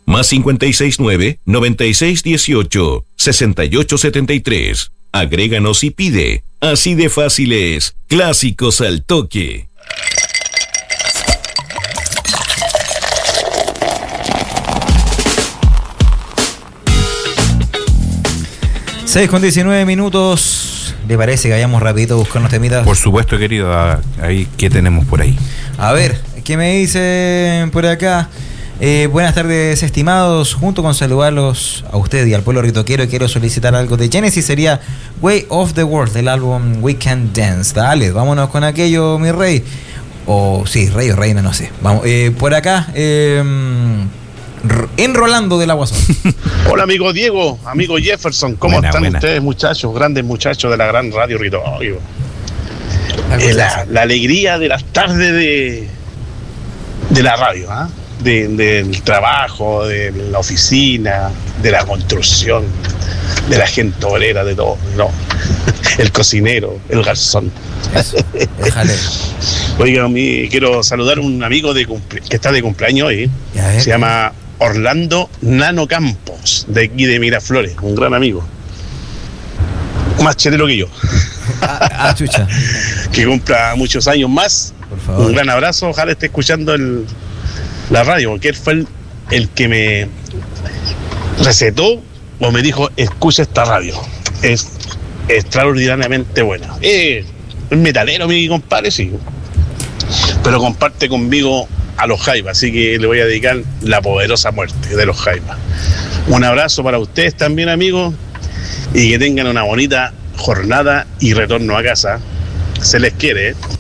Más 569-9618-6873. Agréganos y pide. Así de fácil es. Clásicos al toque. 6:19. ¿Le parece que vayamos rapidito a buscar unos temitas? Por supuesto, querido. Ahí, ¿qué tenemos por ahí? A ver, ¿qué me dicen por acá? Buenas tardes, estimados. Junto con saludarlos a usted y al pueblo ritoquero, quiero solicitar algo de Genesis. Sería Way of the World, del álbum We Can Dance. Dale, vámonos con aquello, mi rey. O sí, rey o reina, no sé. Vamos, por acá, enrolando del Aguasón. Hola, amigo Diego, amigo Jefferson. ¿Cómo están ustedes, muchachos? Grandes muchachos de la gran Radio Ritoquero. La alegría de las tardes de la radio, ¿ah? Del trabajo, de la oficina, de la construcción, de la gente obrera, de todo, ¿no? El cocinero, el garzón. Eso, déjale. Oiga, quiero saludar a un amigo que está de cumpleaños hoy. Se llama Orlando Nano Campos, de aquí de Miraflores, un gran amigo. Más chelero que yo. Chucha. Que cumpla muchos años más. Por favor. Un gran abrazo, ojalá esté escuchando la radio, porque él fue el que me recetó o me dijo, escucha esta radio, es extraordinariamente buena. Es metalero, mi compadre, sí, pero comparte conmigo a los Jaivas, así que le voy a dedicar La Poderosa Muerte de los Jaivas. Un abrazo para ustedes también, amigos, y que tengan una bonita jornada y retorno a casa. Se les quiere, ¿eh?